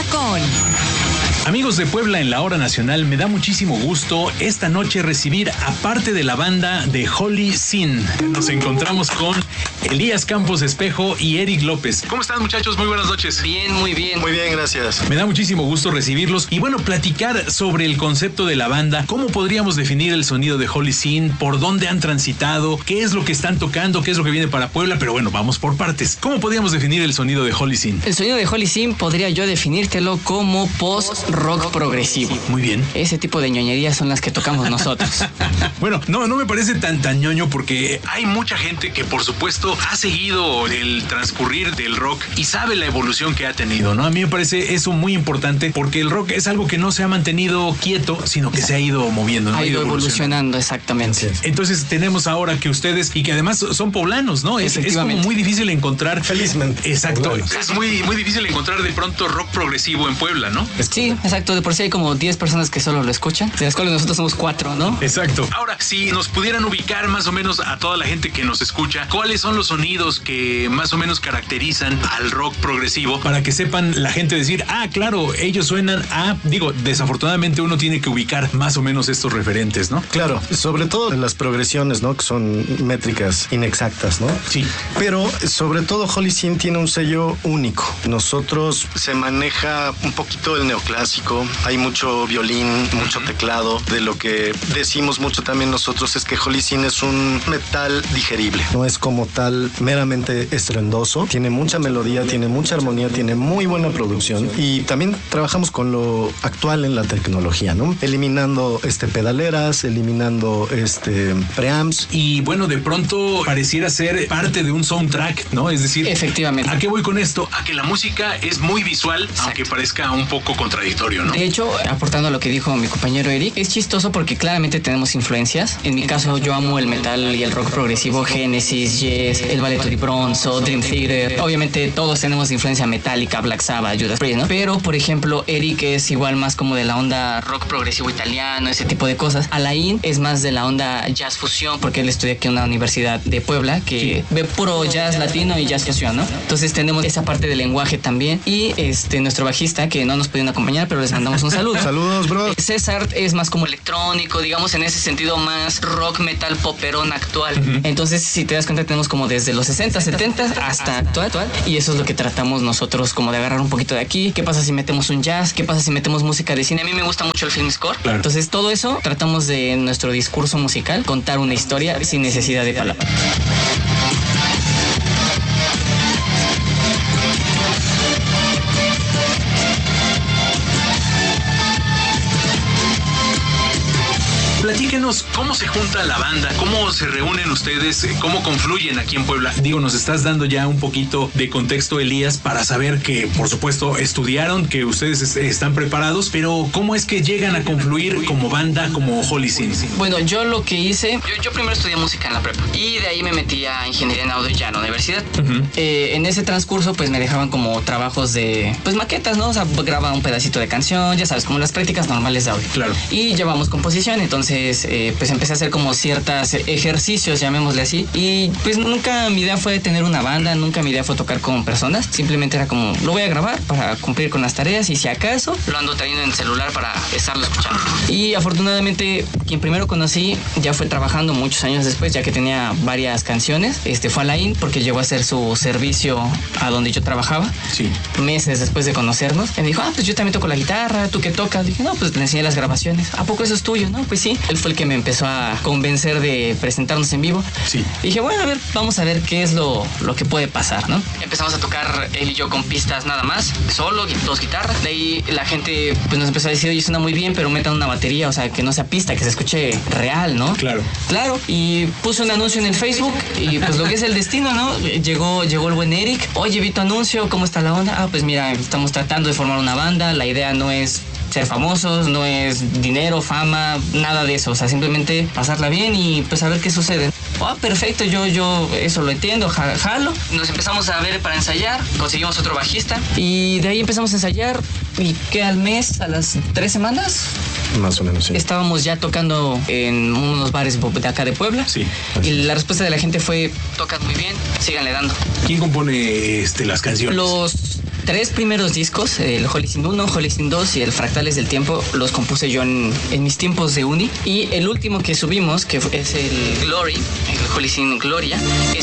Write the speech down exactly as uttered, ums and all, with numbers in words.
con... Amigos de Puebla en la Hora Nacional, me da muchísimo gusto esta noche recibir a parte de la banda de Holy Sin. Nos encontramos con Elías Campos Espejo y Eric López. ¿Cómo están, muchachos? Muy buenas noches. Bien, muy bien. Muy bien, gracias. Me da muchísimo gusto recibirlos y bueno, platicar sobre el concepto de la banda. ¿Cómo podríamos definir el sonido de Holy Sin? ¿Por dónde han transitado? ¿Qué es lo que están tocando? ¿Qué es lo que viene para Puebla? Pero bueno, vamos por partes. ¿Cómo podríamos definir el sonido de Holy Sin? El sonido de Holy Sin podría yo definírtelo como post-rock progresivo. Muy bien. Ese tipo de ñoñerías son las que tocamos nosotros. Bueno, no, no me parece tan tan ñoño porque hay mucha gente que por supuesto ha seguido el transcurrir del rock y sabe la evolución que ha tenido, ¿no? A mí me parece eso muy importante porque el rock es algo que no se ha mantenido quieto, sino que se ha ido moviendo, ¿no? Ha ido evolucionando, exactamente. Entonces tenemos ahora que ustedes, y que además son poblanos, ¿no? Es, es como muy difícil encontrar. Felizmente. Exacto. Poblanos. Es muy, muy difícil encontrar de pronto rock progresivo en Puebla, ¿no? Sí, exacto. De por sí hay como diez personas que solo lo escuchan, de las cuales nosotros somos cuatro, ¿no? Exacto. Ahora, si nos pudieran ubicar más o menos a toda la gente que nos escucha, ¿cuáles son los sonidos que más o menos caracterizan al rock progresivo para que sepan la gente decir, ah, claro, ellos suenan a, digo, desafortunadamente uno tiene que ubicar más o menos estos referentes, ¿no? Claro, sobre todo en las progresiones, ¿no? Que son métricas inexactas, ¿no? Sí. Pero sobre todo Holy Sin tiene un sello único. Nosotros se maneja un poquito el neoclásico, hay mucho violín, mucho teclado. De lo que decimos mucho también nosotros es que Holy Sin es un metal digerible. No es como tal meramente estruendoso. Tiene mucha melodía, tiene mucha armonía, tiene muy buena producción. Y también trabajamos con lo actual en la tecnología, ¿no? Eliminando este, pedaleras, eliminando este, preamps. Y bueno, de pronto pareciera ser parte de un soundtrack, ¿no? Es decir, efectivamente. ¿A qué voy con esto? A que la música es muy visual, exacto, aunque parezca un poco contradictorio, ¿no? De hecho, aportando a lo que dijo mi compañero Eric, es chistoso porque claramente tenemos influencias. En mi caso, yo amo el metal y el rock progresivo, Genesis, Yes, el Ballet di Bronzo, Dream Theater. Obviamente todos tenemos influencia metálica, Black Sabbath, Judas Priest, ¿no? Pero, por ejemplo, Eric es igual más como de la onda rock progresivo italiano, ese tipo de cosas. Alain es más de la onda jazz fusión, porque él estudia aquí en una universidad de Puebla que ve puro jazz latino y jazz fusión, ¿no? Entonces tenemos esa parte del lenguaje también. Y este nuestro bajista, que no nos pudieron acompañar, pero les mandamos un saludo. Saludos, bro. César es más como electrónico, digamos en ese sentido más rock, metal, poperón actual. Uh-huh. Entonces, si te das cuenta, tenemos como desde los sesenta, setenta hasta actual, actual. Y eso es lo que tratamos nosotros como de agarrar un poquito de aquí. ¿Qué pasa si metemos un jazz? ¿Qué pasa si metemos música de cine? A mí me gusta mucho el film score. Claro. Entonces, todo eso tratamos de en nuestro discurso musical contar una historia sin necesidad de palabras. Platíquenos cómo se junta la banda, cómo se reúnen ustedes, cómo confluyen aquí en Puebla. Digo, nos estás dando ya un poquito de contexto, Elías, para saber que, por supuesto, estudiaron, que ustedes est- están preparados, pero ¿cómo es que llegan a confluir como banda, como Holy Sin? Bueno, yo lo que hice, yo, yo primero estudié música en la prepa y de ahí me metí a ingeniería en audio ya en la universidad. Uh-huh. Eh, en ese transcurso, pues me dejaban como trabajos de, pues maquetas, ¿no? O sea, grababa un pedacito de canción, ya sabes, como las prácticas normales de audio. Claro. Y llevamos composición, entonces Eh, pues empecé a hacer como ciertos ejercicios, llamémosle así, y pues nunca mi idea fue tener una banda, nunca mi idea fue tocar con personas, simplemente era como, lo voy a grabar para cumplir con las tareas y si acaso lo ando trayendo en el celular para estarlo escuchando. Y afortunadamente quien primero conocí ya fue trabajando muchos años después, ya que tenía varias canciones, este fue Alain, porque llegó a hacer su servicio a donde yo trabajaba. Sí. Meses después de conocernos, y me dijo, ah, pues yo también toco la guitarra, ¿tú qué tocas? Dije, no, pues le enseñé las grabaciones. ¿A poco eso es tuyo? No, pues sí. Él fue el que me empezó a convencer de presentarnos en vivo. Sí. Y dije, bueno, a ver, vamos a ver qué es lo, lo que puede pasar, ¿no? Empezamos a tocar él y yo con pistas nada más, solo, dos guitarras. De ahí la gente pues nos empezó a decir, oye, suena muy bien, pero metan una batería, o sea, que no sea pista, que se escuche real, ¿no? Claro. Claro. Y puse un anuncio en el Facebook y pues lo que es el destino, ¿no? Llegó, llegó el buen Eric. Oye, vi tu anuncio, ¿cómo está la onda? Ah, pues mira, estamos tratando de formar una banda. La idea no es ser famosos, no es dinero, fama, nada de eso, o sea, simplemente pasarla bien y pues a ver qué sucede. Oh, perfecto, yo, yo eso lo entiendo, jalo. Nos empezamos a ver para ensayar, conseguimos otro bajista y de ahí empezamos a ensayar y que al mes, a las tres semanas, más o menos, sí. Estábamos ya tocando en unos bares de acá de Puebla. Sí. Y la respuesta de la gente fue, tocas muy bien, síganle dando. ¿Quién compone este, las canciones? Los tres primeros discos, el Holocene uno, Holocene dos y el Fractales del Tiempo, los compuse yo en, en mis tiempos de uni. Y el último que subimos, que es el Glory, el Holocene Gloria, es